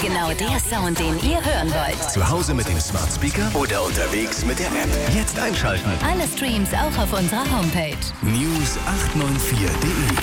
Genau der Sound, den ihr hören wollt. Zu Hause mit dem Smart Speaker oder unterwegs mit der App. Jetzt einschalten. Alle Streams auch auf unserer Homepage. News894.de